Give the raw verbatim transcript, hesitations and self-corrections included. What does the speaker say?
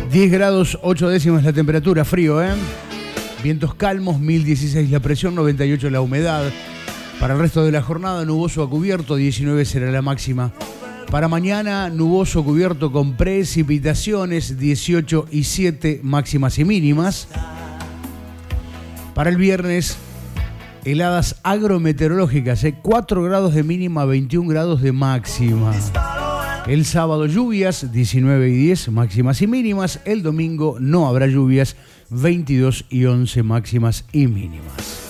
diez grados ocho décimas la temperatura, frío, ¿eh? Vientos calmos, mil dieciséis la presión, noventa y ocho la humedad. Para el resto de la jornada, nuboso a cubierto, diecinueve será la máxima. Para mañana, nuboso cubierto con precipitaciones, dieciocho y siete máximas y mínimas. Para el viernes, heladas agrometeorológicas, ¿eh? cuatro grados de mínima, veintiún grados de máxima. El sábado lluvias, diecinueve y diez máximas y mínimas. El domingo no habrá lluvias, veintidós y once máximas y mínimas.